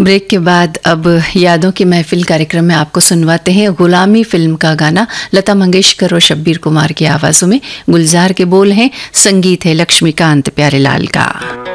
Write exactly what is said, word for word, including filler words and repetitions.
Break के बाद अब यादों की महफिल कार्यक्रम में आपको सुनवाते हैं गुलामी फिल्म का गाना लता मंगेशकर और शब्बीर कुमार की आवाज़ों में। गुलजार के बोल हैं, संगीत है लक्ष्मीकांत प्यारेलाल का।